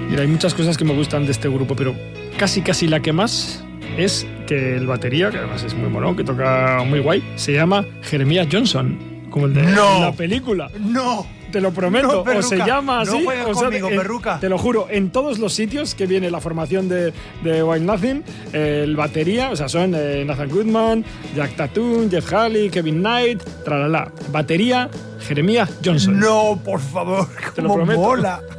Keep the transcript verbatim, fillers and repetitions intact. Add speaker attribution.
Speaker 1: Mira, hay muchas cosas que me gustan de este grupo, pero casi casi la que más es que el batería, que además es muy molón, que toca muy guay, se llama Jeremiah Johnson, como el de
Speaker 2: no.
Speaker 1: la película.
Speaker 2: ¡No!
Speaker 1: Te lo prometo,
Speaker 2: no,
Speaker 1: o se llama así,
Speaker 2: no juegues
Speaker 1: o sea,
Speaker 2: conmigo,
Speaker 1: en,
Speaker 2: perruca.
Speaker 1: Te lo juro, en todos los sitios que viene la formación de, de White Nothing, eh, el batería, o sea, son eh, Nathan Goodman, Jack Tatum, Jeff Halley, Kevin Knight, tralala. Batería, Jeremiah Johnson.
Speaker 2: No, por favor,
Speaker 1: te lo
Speaker 2: cómo
Speaker 1: prometo.
Speaker 2: mola.